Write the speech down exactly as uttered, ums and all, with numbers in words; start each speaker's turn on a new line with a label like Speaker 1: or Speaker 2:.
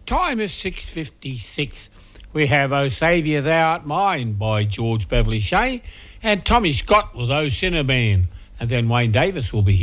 Speaker 1: Time is six fifty-six. We have O Saviour Thou Art Mine by George Beverly Shea and Tommy Scott with O Sinner Man. And then Wayne Davis will be here.